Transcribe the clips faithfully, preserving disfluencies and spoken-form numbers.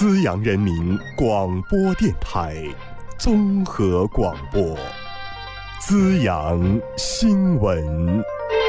资阳人民广播电台综合广播，资阳新闻。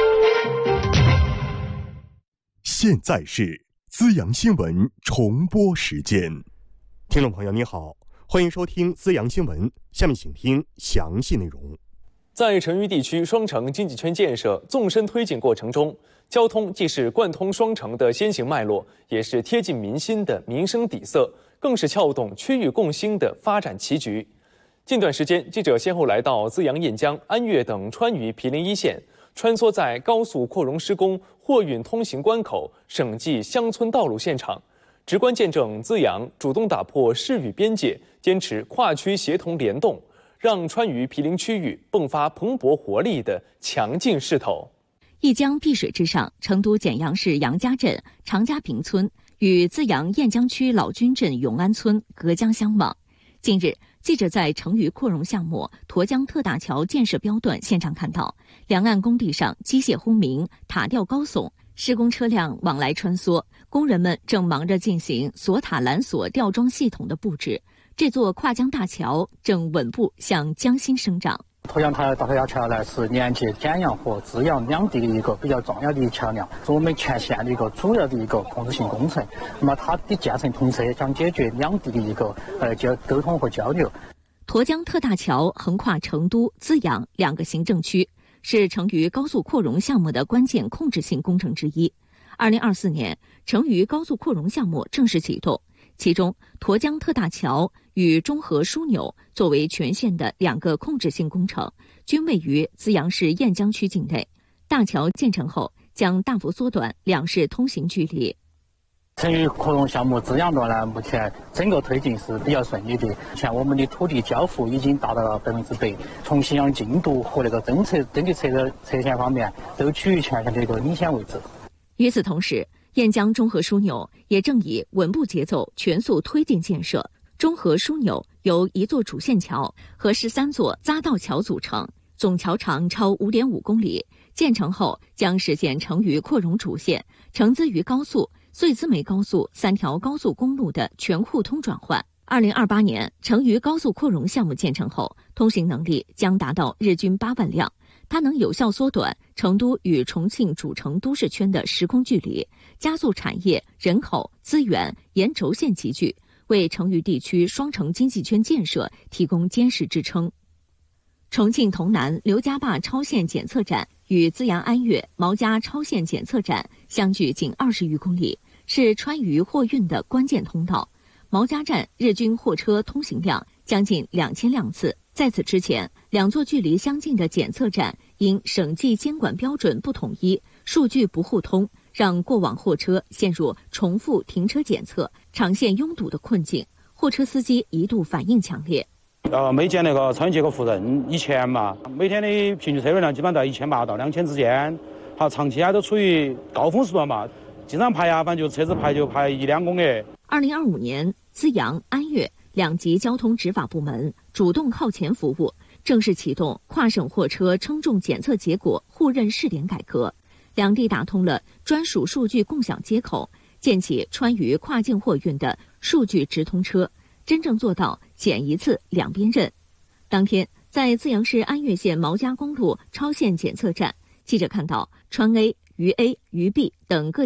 现在是资阳新闻重播时间，听众朋友你好，欢迎收听资阳新闻，下面请听详细内容。 在成渝地区双城经济圈建设纵深推进过程中，交通既是贯通双城的先行脉络，也是贴近民心的民生底色，更是撬动区域共兴的发展棋局。近段时间，记者先后来到资阳、岘江、安岳等川渝毗邻一线，穿梭在高速扩容施工、货运通行关口、省际乡村道路现场，直观见证资阳主动打破市域边界，坚持跨区协同联动，让川渝毗邻区域迸发蓬勃活力的强劲势头。 一江碧水之上，成都简阳市杨家镇长家坪村与资阳岘江区老君镇永安村隔江相望。近日，记者在成渝扩容项目沱江特大桥建设标段现场看到，两岸工地上机械轰鸣，塔吊高耸，施工车辆往来穿梭，工人们正忙着进行锁塔缆索吊装系统的布置。这座跨江大桥正稳步向江心生长。 沱江大桥桥呢，是连接简阳和资阳两地的一个比较重要的桥梁，是我们全县的一个主要的一个控制性工程。那么它的建成通车，将解决两地的一个呃交沟通和交流。 沱江特大桥横跨成都、资阳两个行政区，是成渝高速扩容项目的关键控制性工程之一。二零二四年，成渝高速扩容项目正式启动。其中，沱江特大桥与中河枢纽作为全县的两个控制性工程，均位于资阳市岘江区境内。大桥建成后，将大幅缩短两市通行距离。 成渝扩容项目资阳段呢，目前整个推进是比较顺利的。像我们的土地交付已经达到了百分之百，从信用进度和那个征测征集测的测线方面，都处于全县的一个领先位置。 与此同时，岘江中河枢纽也正以稳步节奏全速推进建设。中河枢纽由一座主线桥和十三座匝道桥组成，总桥长超 五点五公里。建成后将实现成渝扩容主线、成资渝高速、穗资梅高速三条高速公路的全互通转换。二零二八年，成渝高速扩容项目建成后，通行能力将达到日均八万辆。它能有效缩短成都与重庆主城都市圈的时空距离，加速产业、人口、资源沿轴线集聚，为成渝地区双城经济圈建设提供坚实支撑。重庆潼南刘家坝超限检测站与资阳安岳毛家超限检测站相距仅二十余公里，是川渝货运的关键通道。毛家站日均货车通行量将近两千辆次。在此之前，两座距离相近的检测站因省际监管标准不统一，数据不互通，让过往货车陷入重复停车检测、长线拥堵的困境。货车司机一度反应强烈。 呃，每检那个超限结构负任以前嘛，每天的平均车流量基本上在一千八到两千之间。好，长期啊都处于高峰时段嘛，经常排啊，反正就车子排就排一两公里。 二零二五年，资阳、安岳两级交通执法部门主动靠前服务，正式启动跨省货车称重检测结果互认试点改革，两地打通了专属数据共享接口，建起川渝跨境货运的数据直通车，真正做到检一次两边认。当天，在资阳市安岳县毛家公路超限检测站，记者看到川 A、渝 A、渝 B 等各